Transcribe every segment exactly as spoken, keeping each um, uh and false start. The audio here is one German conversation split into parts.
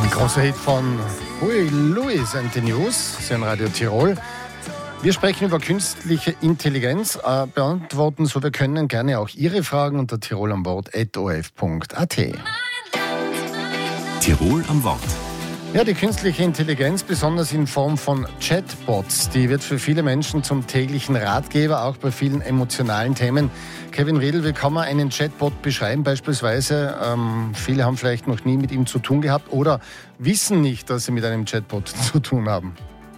Ein großer Hit von Huey Lewis and the News, das ist ein Radio Tirol. Wir sprechen über künstliche Intelligenz, äh, beantworten, so wir können, gerne auch Ihre Fragen unter tirol am Wort at o f punkt a t. Tirol am Wort. Ja, die künstliche Intelligenz, besonders in Form von Chatbots, die wird für viele Menschen zum täglichen Ratgeber, auch bei vielen emotionalen Themen. Kevin Riedl, wie kann man einen Chatbot beschreiben? Beispielsweise, ähm, viele haben vielleicht noch nie mit ihm zu tun gehabt oder wissen nicht, dass sie mit einem Chatbot zu tun haben.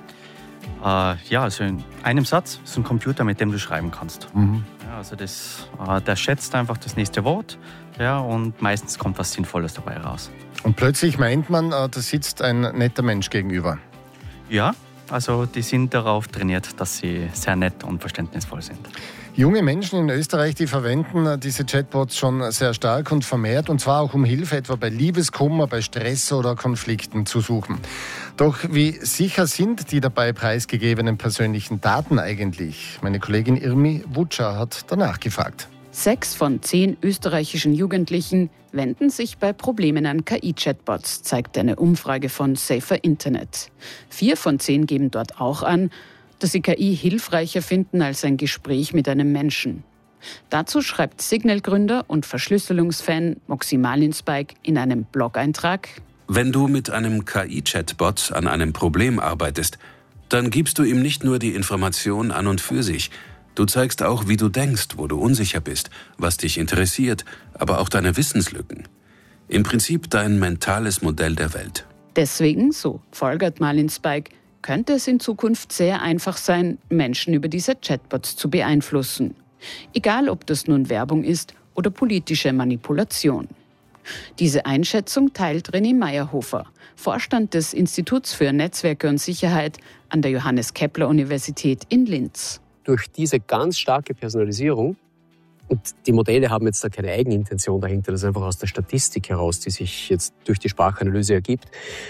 Äh, ja, also in einem Satz ist ein Computer, mit dem du schreiben kannst. Mhm. Ja, also das, äh, der schätzt einfach das nächste Wort, ja, und meistens kommt was Sinnvolles dabei raus. Und plötzlich meint man, da sitzt ein netter Mensch gegenüber. Ja, also die sind darauf trainiert, dass sie sehr nett und verständnisvoll sind. Junge Menschen in Österreich, die verwenden diese Chatbots schon sehr stark und vermehrt, und zwar auch um Hilfe etwa bei Liebeskummer, bei Stress oder Konflikten zu suchen. Doch wie sicher sind die dabei preisgegebenen persönlichen Daten eigentlich? Meine Kollegin Irmi Wutscher hat danach gefragt. Sechs von zehn österreichischen Jugendlichen wenden sich bei Problemen an K I-Chatbots, zeigt eine Umfrage von Safer Internet. Vier von zehn geben dort auch an, dass sie K I hilfreicher finden als ein Gespräch mit einem Menschen. Dazu schreibt Signal-Gründer und Verschlüsselungsfan Moxie Marlinspike in einem Blog-Eintrag: Wenn du mit einem K I-Chatbot an einem Problem arbeitest, dann gibst du ihm nicht nur die Information an und für sich. Du zeigst auch, wie du denkst, wo du unsicher bist, was dich interessiert, aber auch deine Wissenslücken. Im Prinzip dein mentales Modell der Welt. Deswegen, so folgert Marlinspike, könnte es in Zukunft sehr einfach sein, Menschen über diese Chatbots zu beeinflussen. Egal, ob das nun Werbung ist oder politische Manipulation. Diese Einschätzung teilt René Meyerhofer, Vorstand des Instituts für Netzwerke und Sicherheit an der Johannes Kepler Universität in Linz. Durch diese ganz starke Personalisierung, und die Modelle haben jetzt da keine Eigenintention dahinter, das ist einfach aus der Statistik heraus, die sich jetzt durch die Sprachanalyse ergibt,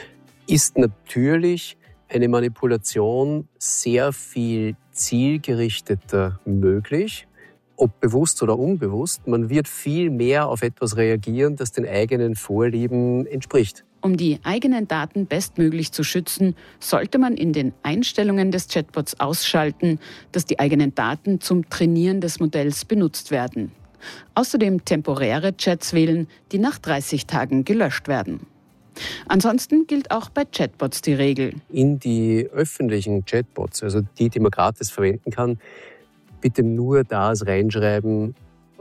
ist natürlich eine Manipulation sehr viel zielgerichteter möglich, ob bewusst oder unbewusst. Man wird viel mehr auf etwas reagieren, das den eigenen Vorlieben entspricht. Um die eigenen Daten bestmöglich zu schützen, sollte man in den Einstellungen des Chatbots ausschalten, dass die eigenen Daten zum Trainieren des Modells benutzt werden. Außerdem temporäre Chats wählen, die nach dreißig Tagen gelöscht werden. Ansonsten gilt auch bei Chatbots die Regel: In die öffentlichen Chatbots, also die, die man gratis verwenden kann, bitte nur das reinschreiben,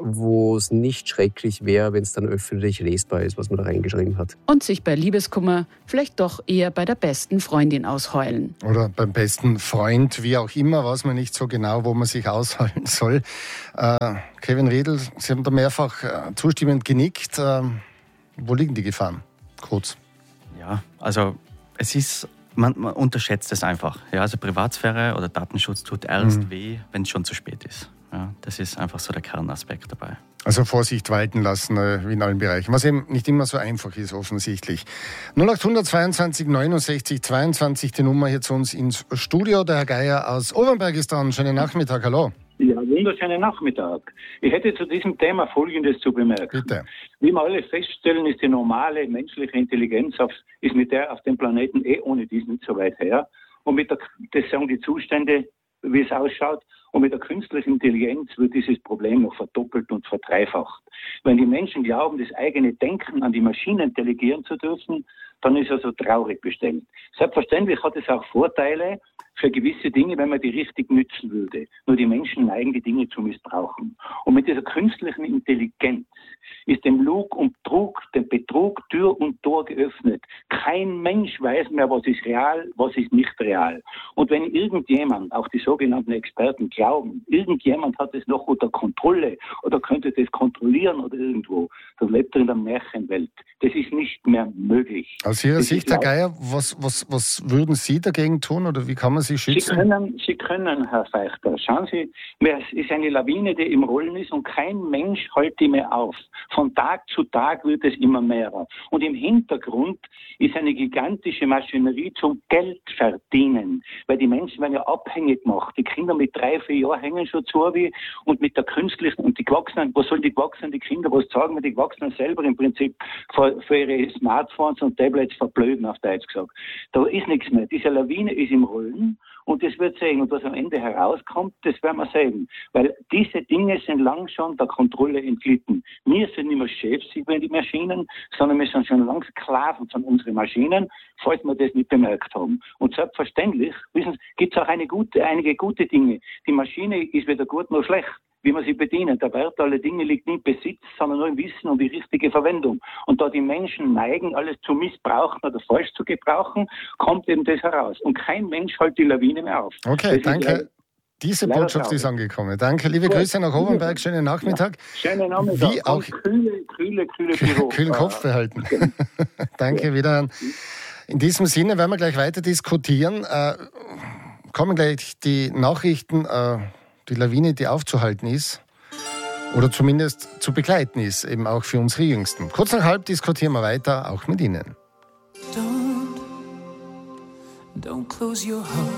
wo es nicht schrecklich wäre, wenn es dann öffentlich lesbar ist, was man da reingeschrieben hat. Und sich bei Liebeskummer vielleicht doch eher bei der besten Freundin ausheulen. Oder beim besten Freund, wie auch immer, weiß man nicht so genau, wo man sich ausheulen soll. Äh, Kevin Riedl, Sie haben da mehrfach äh, zustimmend genickt. Äh, wo liegen die Gefahren? Kurz. Ja, also es ist, man, man unterschätzt es einfach. Ja, also Privatsphäre oder Datenschutz tut erst mhm. weh, wenn es schon zu spät ist. Ja, das ist einfach so der Kernaspekt dabei. Also Vorsicht walten lassen, wie in allen Bereichen, was eben nicht immer so einfach ist, offensichtlich. null acht zweiundzwanzig neunundsechzig zweiundzwanzig, die Nummer hier zu uns ins Studio. Der Herr Geier aus Obernberg ist dran. Schönen Nachmittag, hallo. Ja, wunderschönen Nachmittag. Ich hätte zu diesem Thema Folgendes zu bemerken. Bitte. Wie wir alle feststellen, ist die normale menschliche Intelligenz auf, ist mit der auf dem Planeten eh ohne dies nicht so weit her. Und mit der, das sagen die Zustände, wie es ausschaut. Und mit der künstlichen Intelligenz wird dieses Problem noch verdoppelt und verdreifacht. Wenn die Menschen glauben, das eigene Denken an die Maschinen delegieren zu dürfen, dann ist er so traurig bestellt. Selbstverständlich hat es auch Vorteile für gewisse Dinge, wenn man die richtig nützen würde. Nur die Menschen neigen, die Dinge zu missbrauchen. Und mit dieser künstlichen Intelligenz ist dem Lug und Trug, dem Betrug Tür und Tor geöffnet. Kein Mensch weiß mehr, was ist real, was ist nicht real. Und wenn irgendjemand, auch die sogenannten Experten glauben, irgendjemand hat es noch unter Kontrolle oder könnte das kontrollieren oder irgendwo, dann lebt er in der Märchenwelt. Das ist nicht mehr möglich. Aus Ihrer das Sicht, Herr Geier, was, was, was würden Sie dagegen tun oder wie kann man sich schützen? Sie können, Sie können, Herr Feichter, schauen Sie, es ist eine Lawine, die im Rollen ist und kein Mensch hält die mehr auf. Von Tag zu Tag wird es immer mehr. Und im Hintergrund ist eine gigantische Maschinerie zum Geld verdienen, weil die Menschen werden ja abhängig gemacht. Die Kinder mit drei, vier Jahren hängen schon zu wie und mit der künstlichen, und die Gewachsenen, was sollen die Gewachsenen, die Kinder, was sagen wir, die Gewachsenen selber im Prinzip für, für ihre Smartphones und Tablets Stellplätze verblöden, auf Deutsch gesagt. Da ist nichts mehr. Diese Lawine ist im Rollen und das wird sehen. Und was am Ende herauskommt, das werden wir sehen. Weil diese Dinge sind lang schon der Kontrolle entglitten. Wir sind nicht mehr Chefs über die Maschinen, sondern wir sind schon lang Sklaven von unseren Maschinen, falls wir das nicht bemerkt haben. Und selbstverständlich, wissen Sie, gibt es auch eine gute, einige gute Dinge. Die Maschine ist weder gut noch schlecht, wie man sie bedient. Der Wert aller Dinge liegt nicht im Besitz, sondern nur im Wissen und die richtige Verwendung. Und da die Menschen neigen, alles zu missbrauchen oder falsch zu gebrauchen, kommt eben das heraus. Und kein Mensch hält die Lawine mehr auf. Okay, das danke. Ist, Diese Botschaft ist angekommen. Danke, liebe Gut. Grüße nach Obernberg. Schönen Nachmittag. Ja. Schönen Nachmittag. Wie auch kühle, kühle, kühle Büro. Kühlen Kopf behalten. Danke, ja. Wieder. In diesem Sinne werden wir gleich weiter diskutieren. Äh, kommen gleich die Nachrichten, äh, die Lawine, die aufzuhalten ist oder zumindest zu begleiten ist, eben auch für unsere Jüngsten. Kurz nach halb diskutieren wir weiter, auch mit Ihnen. Don't, don't close your heart.